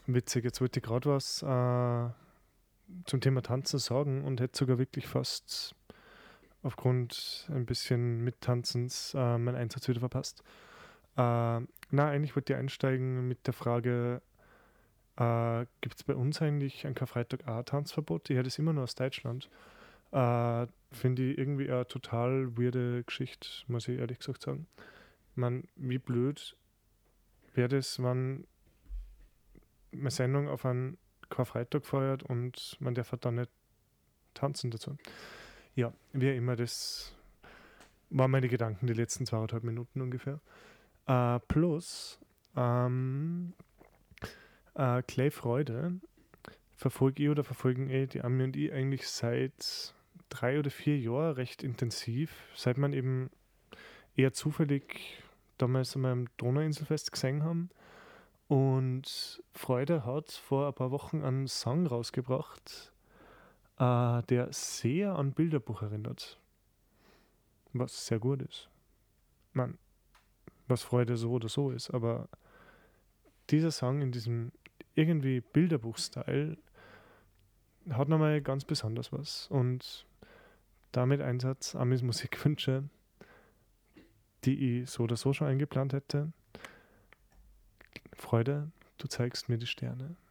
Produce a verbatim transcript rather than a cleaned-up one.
witzig, jetzt wollte ich gerade was äh, zum Thema Tanzen sagen und hätte sogar wirklich fast aufgrund ein bisschen Mittanzens äh, meinen Einsatz wieder verpasst. Äh, na, eigentlich wollte ich einsteigen mit der Frage, äh, gibt es bei uns eigentlich ein Karfreitag auch Tanzverbot? Ich höre das immer nur aus Deutschland. Äh, Finde ich irgendwie eine total weirde Geschichte, muss ich ehrlich gesagt sagen. Ich meine, wie blöd wäre das, wenn eine Sendung auf einen Karfreitag feiert und man darf halt dann nicht tanzen dazu. Ja, wie immer, das waren meine Gedanken die letzten zweieinhalb Minuten ungefähr. Äh, plus, ähm, äh, Clay Freude verfolge ich oder verfolgen eh die Ami und ich eigentlich seit drei oder vier Jahren recht intensiv, seit man eben eher zufällig damals einmal am Donauinselfest gesehen haben. Und Freude hat vor ein paar Wochen einen Song rausgebracht, äh, der sehr an Bilderbuch erinnert. Was sehr gut ist. Man, was Freude so oder so ist, aber dieser Song in diesem irgendwie Bilderbuch-Style hat nochmal ganz besonders was. Und damit Einsatz Amis Musikwünsche, die ich so oder so schon eingeplant hätte. Freude, du zeigst mir die Sterne.